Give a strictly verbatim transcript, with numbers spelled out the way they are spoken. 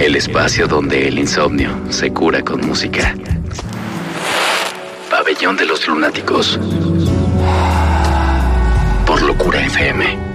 el espacio donde el insomnio se cura con música. Pabellón de los Lunáticos. Por Locura F M.